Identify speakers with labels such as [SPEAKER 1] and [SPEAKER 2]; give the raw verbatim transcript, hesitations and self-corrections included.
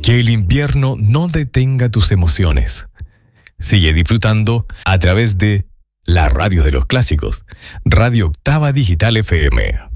[SPEAKER 1] Que el invierno no detenga tus emociones. Sigue disfrutando a través de la radio de los clásicos, Radio Octava Digital F M.